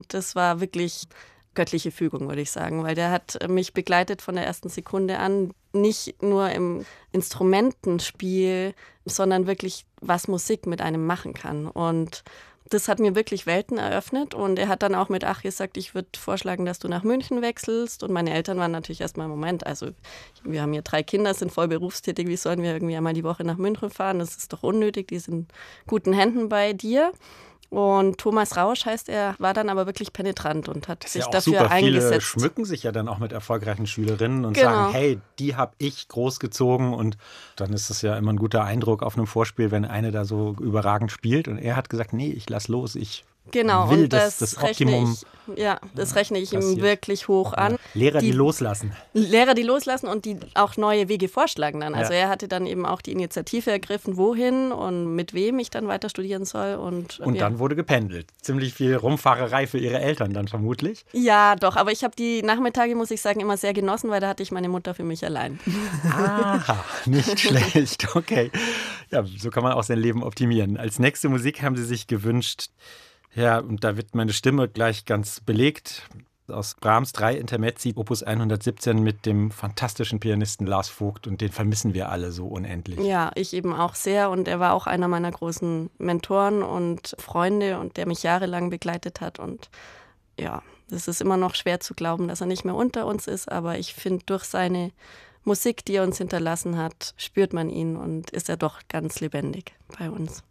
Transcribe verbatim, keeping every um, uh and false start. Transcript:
Das war wirklich göttliche Fügung, würde ich sagen, weil der hat mich begleitet von der ersten Sekunde an, nicht nur im Instrumentenspiel, sondern wirklich, was Musik mit einem machen kann. Und das hat mir wirklich Welten eröffnet und er hat dann auch mit Ach gesagt, ich würde vorschlagen, dass du nach München wechselst. Und meine Eltern waren natürlich erstmal im Moment, also wir haben hier drei Kinder, sind voll berufstätig, wie sollen wir irgendwie einmal die Woche nach München fahren? Das ist doch unnötig, die sind in guten Händen bei dir. Und Thomas Rausch heißt er, war dann aber wirklich penetrant und hat das sich ist ja auch dafür super. eingesetzt. Viele schmücken sich ja dann auch mit erfolgreichen Schülerinnen und Genau. sagen, hey, die habe ich großgezogen. Und dann ist es ja immer ein guter Eindruck auf einem Vorspiel, wenn eine da so überragend spielt. Und er hat gesagt, nee, ich lass los, ich Genau, will und das, das, das rechne Optimum. ich, ja, das rechne ich ihm passiert. wirklich hoch an. Lehrer, die, die loslassen. Lehrer, die loslassen und die auch neue Wege vorschlagen dann. Also Ja. er hatte dann eben auch die Initiative ergriffen, wohin und mit wem ich dann weiter studieren soll. Und, Und ja. dann wurde gependelt. Ziemlich viel Rumfahrerei für ihre Eltern dann vermutlich. Ja, doch, aber ich habe die Nachmittage, muss ich sagen, immer sehr genossen, weil da hatte ich meine Mutter für mich allein. Aha, nicht schlecht, okay. Ja, so kann man auch sein Leben optimieren. Als nächste Musik haben Sie sich gewünscht, ja, und da wird meine Stimme gleich ganz belegt, aus Brahms drei Intermezzi, Opus hundertsiebzehn mit dem fantastischen Pianisten Lars Vogt und den vermissen wir alle so unendlich. Ja, ich eben auch sehr und er war auch einer meiner großen Mentoren und Freunde und der mich jahrelang begleitet hat und ja, es ist immer noch schwer zu glauben, dass er nicht mehr unter uns ist, aber ich finde, durch seine Musik, die er uns hinterlassen hat, spürt man ihn und ist er doch ganz lebendig bei uns.